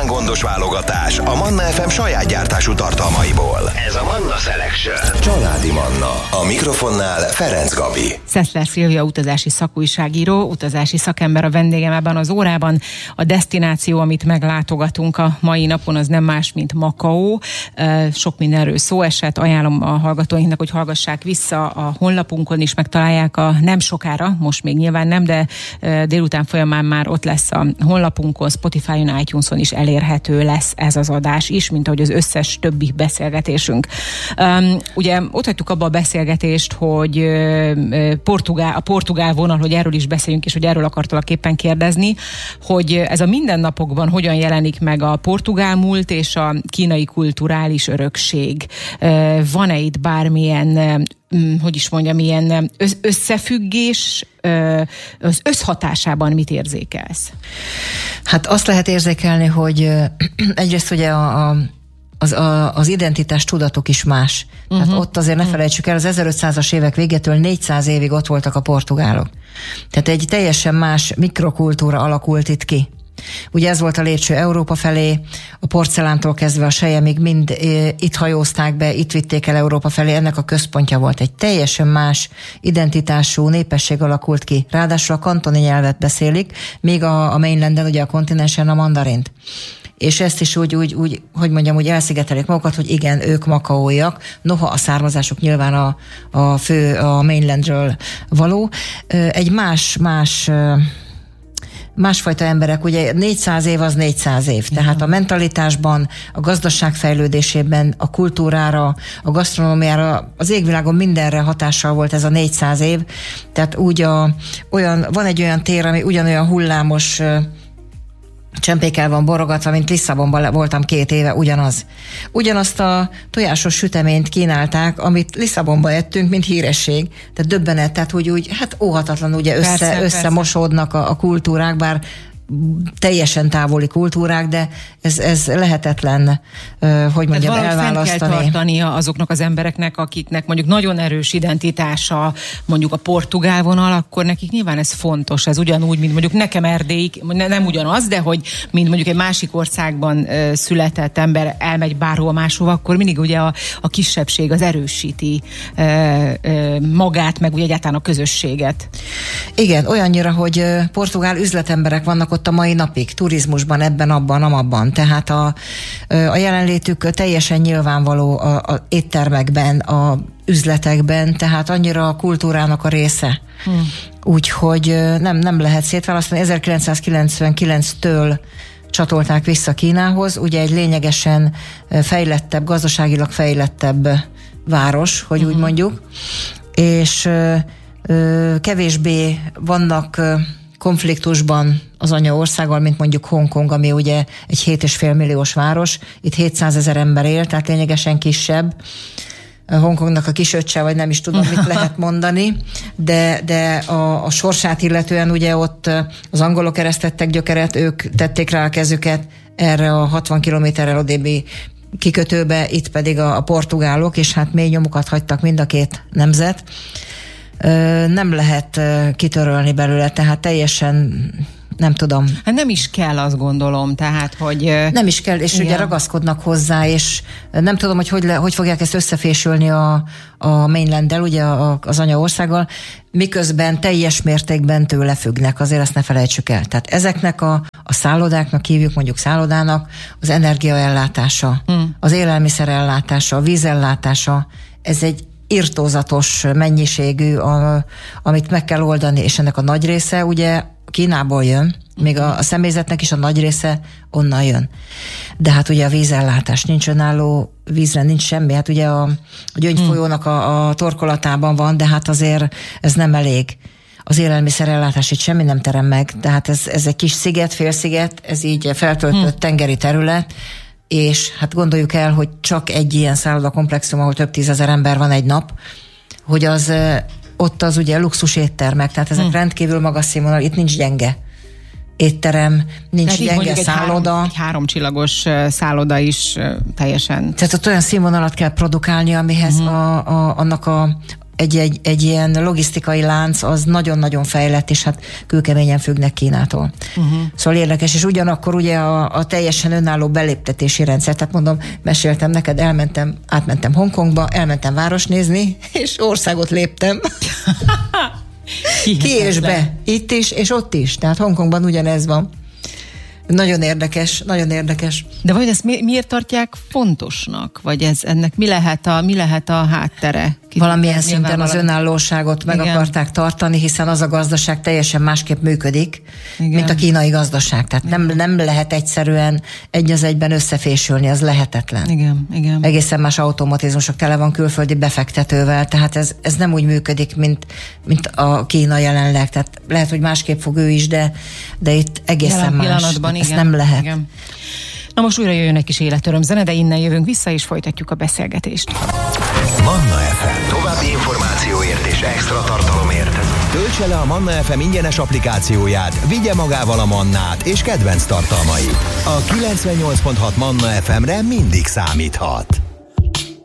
gondos válogatás a Manna FM saját gyártású tartalmaiból. Ez a Manna Selection. Családi Manna. A mikrofonnál Ferenc Gabi. Szeszler Szilvia utazási szakújságíró, utazási szakember a vendégem ebben az órában. A desztináció, amit meglátogatunk a mai napon, az nem más, mint Makaó. Sok mindenről szó esett. Ajánlom a hallgatóinknak, hogy hallgassák vissza a honlapunkon is, megtalálják nem sokára, most még nyilván nem, de délután folyamán már ott lesz a honlapunkon, Spotify-on, iTunes-on is elérhető lesz ez az adás is, mint ahogy az összes többi beszélgetésünk. Ugye ott hagytuk abba a beszélgetést, hogy a portugál vonal, hogy erről is beszéljünk, és hogy erről akartalak éppen kérdezni, hogy ez a mindennapokban hogyan jelenik meg a portugál múlt és a kínai kulturális örökség. Van-e itt bármilyen milyen összefüggés, az összhatásában mit érzékelsz? Hát azt lehet érzékelni, hogy egyrészt ugye az identitás tudatok is más. Tehát ott azért ne felejtsük el, az 1500-as évek végétől 400 évig ott voltak a portugálok. Tehát egy teljesen más mikrokultúra alakult itt ki. Ugye ez volt a lépcső Európa felé, a porcelántól kezdve a selyemig mind itt hajózták be, itt vitték el Európa felé, ennek a központja volt. Egy teljesen más identitású népesség alakult ki. Ráadásul a kantoni nyelvet beszélik, még a mainlanden, ugye a kontinensen a mandarint. És ezt is úgy elszigetelik magukat, hogy igen, ők makaóiak, noha a származásuk nyilván a mainlandről való. Egy másfajta emberek, ugye 400 év az 400 év, tehát a mentalitásban, a gazdaság fejlődésében, a kultúrára, a gasztronómiára, az égvilágon mindenre hatással volt ez a 400 év, tehát van egy olyan tér, ami ugyanolyan hullámos, csempékkel van borogatva, mint Lisszabonban voltam 2 éve, Ugyanazt a tojásos süteményt kínálták, amit Lisszabonban ettünk, mint híresség. Tehát döbbenet, tehát hogy óhatatlan ugye összemosódnak a kultúrák, bár teljesen távoli kultúrák, de ez lehetetlen, elválasztani. Fenn kell tartania azoknak az embereknek, akiknek mondjuk nagyon erős identitása, mondjuk a portugál vonal, akkor nekik nyilván ez fontos, ez ugyanúgy, mint mondjuk nekem Erdély, nem ugyanaz, de hogy mint mondjuk egy másik országban született ember elmegy bárhol máshova, akkor mindig ugye a kisebbség az erősíti magát, meg ugye egyáltalán a közösséget. Igen, olyannyira, hogy portugál üzletemberek vannak ott a mai napig, turizmusban, ebben, abban, amabban. Tehát a jelenlétük teljesen nyilvánvaló a éttermekben, a üzletekben, tehát annyira a kultúrának a része. Úgyhogy nem lehet szétválasztani. 1999-től csatolták vissza Kínához, ugye egy lényegesen fejlettebb, gazdaságilag fejlettebb város, hogy úgy mondjuk, és kevésbé vannak konfliktusban az anyaországgal, mint mondjuk Hongkong, ami ugye egy 7,5 milliós város. Itt 700 000 ember él, tehát lényegesen kisebb. Hongkongnak a kisöccse, vagy nem is tudom, mit lehet mondani, de a sorsát illetően ugye ott az angolok eresztettek gyökeret, ők tették rá a kezüket erre a 60 kilométerrel odébbi kikötőbe, itt pedig a portugálok, és hát mély nyomukat hagytak mind a két nemzet. Nem lehet kitörölni belőle, tehát teljesen nem tudom. Hát nem is kell, azt gondolom, tehát, hogy... Nem is kell, és igen. Ugye ragaszkodnak hozzá, és nem tudom, hogy fogják ezt összefésülni a mainlanddel, ugye az anyaországgal, miközben teljes mértékben tőle függnek, azért ezt ne felejtsük el. Tehát ezeknek a szállodáknak hívjuk, mondjuk szállodának, az energiaellátása, az élelmiszerellátása, a vízellátása, ez egy irtózatos mennyiségű, amit meg kell oldani, és ennek a nagy része ugye Kínából jön, még a személyzetnek is a nagy része onnan jön. De hát ugye a vízellátás nincs, önálló vízre nincs semmi, hát ugye a Gyöngy folyónak a torkolatában van, de hát azért ez nem elég. Az élelmiszerellátás itt semmi nem terem meg, tehát ez egy kis sziget, félsziget, ez így feltöltött tengeri terület, és hát gondoljuk el, hogy csak egy ilyen szállodakomplexum, ahol több 10 000 ember van egy nap, hogy ott az ugye luxus éttermek, tehát ezek rendkívül magas színvonal, itt nincs gyenge étterem, nincs gyenge szálloda. Egy 3 csillagos szálloda is teljesen... Tehát ott olyan színvonalat kell produkálni, amihez annak a egy ilyen logisztikai lánc az nagyon-nagyon fejlett, és hát kőkeményen függnek Kínától. Szóval érdekes, és ugyanakkor ugye a teljesen önálló beléptetési rendszer, tehát mondom, meséltem neked, átmentem Hongkongba, elmentem város nézni, és országot léptem. Ki és be. Itt is, és ott is. Tehát Hongkongban ugyanez van. Nagyon érdekes, nagyon érdekes. De vagy ezt miért tartják fontosnak? Vagy ennek mi lehet a háttere? Valamilyen szinten az önállóságot meg akarták tartani, hiszen az a gazdaság teljesen másképp működik, mint a kínai gazdaság. Tehát nem lehet egyszerűen egy az egyben összefésülni, az lehetetlen. Igen. Egészen más automatizmusok, tele van külföldi befektetővel, tehát ez nem úgy működik, mint a Kína jelenleg. Tehát lehet, hogy másképp fog ő is, de itt egészen más. Ezt nem lehet. Igen. Na most újra jöjjön egy kis életörömzene, de innen jövünk vissza, és folytatjuk a beszélgetést. Manna FM. További információért és extra tartalomért töltse le a Manna FM ingyenes applikációját, vigye magával a Mannát és kedvenc tartalmait. A 98.6 Manna FM-re mindig számíthat.